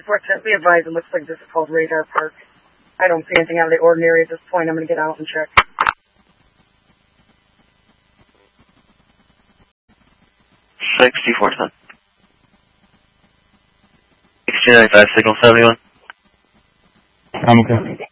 6410, be advised, it looks like this is called Radar Park. I don't see anything out of the ordinary at this point. I'm going to get out and check. 6410. 1695, signal 71. I'm okay.